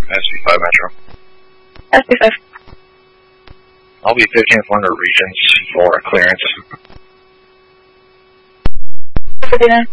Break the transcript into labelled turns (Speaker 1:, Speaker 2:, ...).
Speaker 1: SB5 Metro.
Speaker 2: SB5.
Speaker 1: I'll be 15th London Regions for clearance.